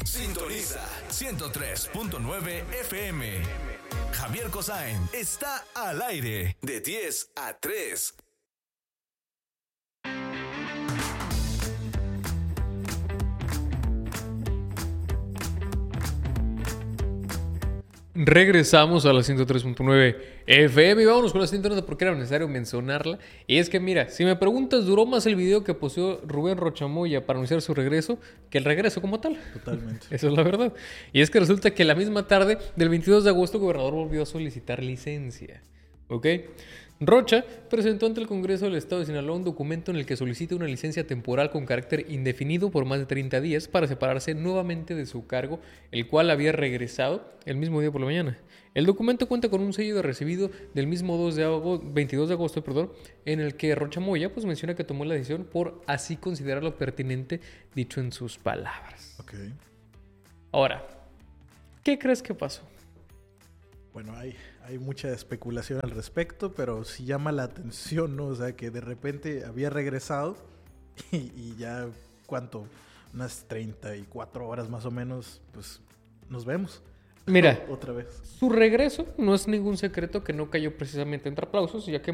Sintoniza 103.9 FM. Javier Cosain está al aire de 10 a 3. Regresamos a la 103.9 FM y vámonos con la siguiente nota porque era necesario mencionarla. Y es que mira, si me preguntas, duró más el video que posteó Rubén Rochamoya para anunciar su regreso que el regreso como tal. Totalmente. Esa es la verdad. Y es que resulta que la misma tarde del 22 de agosto el gobernador volvió a solicitar licencia. ¿Ok? Rocha presentó ante el Congreso del Estado de Sinaloa un documento en el que solicita una licencia temporal con carácter indefinido por más de 30 días para separarse nuevamente de su cargo, el cual había regresado el mismo día por la mañana. El documento cuenta con un sello de recibido del mismo 22 de agosto, en el que Rocha Moya pues, menciona que tomó la decisión por así considerarlo pertinente, dicho en sus palabras. Ok. Ahora, ¿qué crees que pasó? Bueno, hay mucha especulación al respecto, pero sí llama la atención, ¿no? O sea, que de repente había regresado y ya, ¿cuánto? Unas 34 horas más o menos, pues nos vemos. Mira, Otra vez. su regreso no es ningún secreto que no cayó precisamente entre aplausos, ya que